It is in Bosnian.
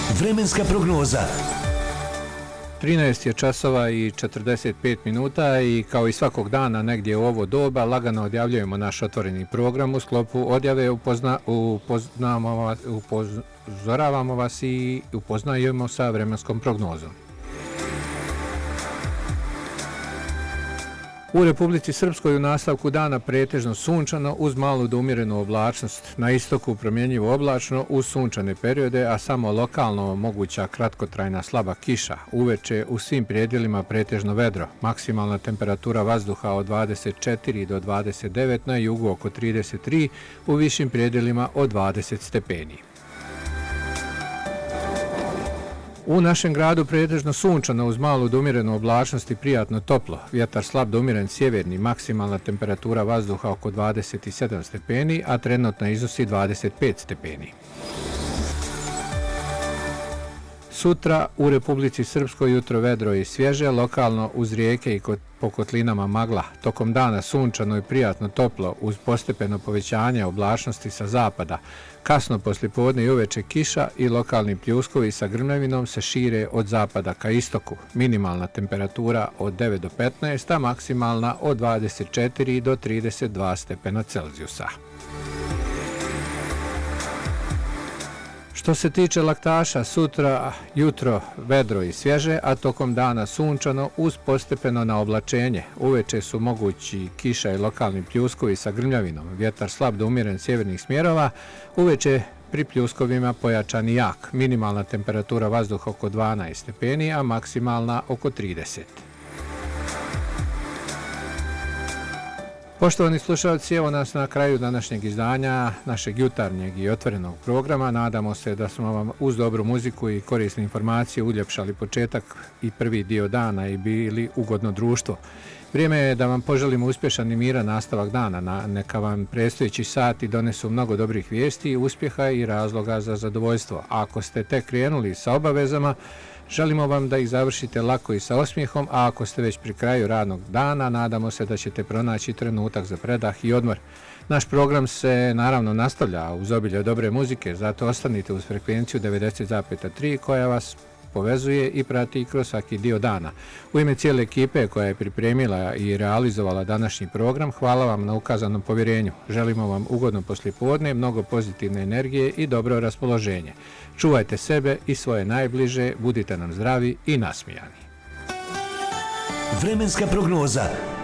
Vremenska prognoza. 13 je časova i 45 minuta i kao i svakog dana negdje u ovo doba lagano odjavljujemo naš otvoreni program u sklopu odjave upozoravamo vas i upoznajemo sa vremenskom prognozom. U Republici Srpskoj u nastavku dana pretežno sunčano uz malu do umjerenu oblačnost. Na istoku promjenjivo oblačno uz sunčane periode, a samo lokalno moguća kratkotrajna slaba kiša. Uveče u svim predjelima pretežno vedro. Maksimalna temperatura vazduha od 24 do 29, na jugu oko 33, u višim predjelima od 20 stepeni. U našem gradu pretežno sunčano uz malu do umjerenu oblačnost i prijatno toplo. Vjetar slab do umjeren sjeverni, maksimalna temperatura vazduha oko 27 stepeni, a trenutno iznosi 25 stepeni. Sutra u Republici Srpskoj jutro vedro i svježe, lokalno uz rijeke i po kotlinama magla. Tokom dana sunčano i prijatno toplo uz postepeno povećanje oblačnosti sa zapada. Kasno poslijepodne i uveče kiša i lokalni pljuskovi sa grmljavinom se šire od zapada ka istoku. Minimalna temperatura od 9 do 15, a maksimalna od 24 do 32 stepena Celzijusa. Što se tiče laktaša, sutra jutro vedro i svježe, a tokom dana sunčano uz postepeno naoblačenje. Uveče su mogući kiša i lokalni pljuskovi sa grmljavinom. Vjetar slab do umjeren sjevernih smjerova, uveče pri pljuskovima pojačan i jak. Minimalna temperatura vazduha oko 12 stepeni, a maksimalna oko 30. Poštovani slušalci, evo nas na kraju današnjeg izdanja našeg jutarnjeg i otvorenog programa. Nadamo se da smo vam uz dobru muziku i korisne informacije uljepšali početak i prvi dio dana i bili ugodno društvo. Vrijeme je da vam poželimo uspješan i miran nastavak dana. Neka vam predstojeći sati donesu mnogo dobrih vijesti, uspjeha i razloga za zadovoljstvo. A ako ste tek krenuli sa obavezama, želimo vam da ih završite lako i sa osmijehom, a ako ste već pri kraju radnog dana, nadamo se da ćete pronaći trenutak za predah i odmor. Naš program se naravno nastavlja uz obilje dobre muzike, zato ostanite uz frekvenciju 90,3 koja vas povezuje i prati kroz svaki dio dana. U ime cijele ekipe koja je pripremila i realizovala današnji program, hvala vam na ukazanom povjerenju. Želimo vam ugodno poslijepodne, mnogo pozitivne energije i dobro raspoloženje. Čuvajte sebe i svoje najbliže, budite nam zdravi i nasmijani. Vremenska prognoza.